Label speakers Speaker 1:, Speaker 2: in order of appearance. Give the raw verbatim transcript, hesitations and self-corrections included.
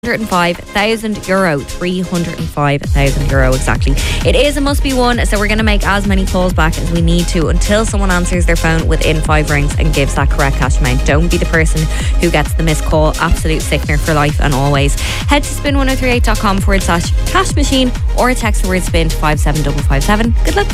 Speaker 1: three hundred five thousand euro. three hundred five thousand euro exactly. It is a must be one, so we're going to make as many calls back as we need to until someone answers their phone within five rings and gives that correct cash amount. Don't be the person who gets the missed call. Absolute sickener for life and always. Head to spin ten thirty-eight dot com forward slash cash machine or text the word spin to five seven five five seven. Good luck.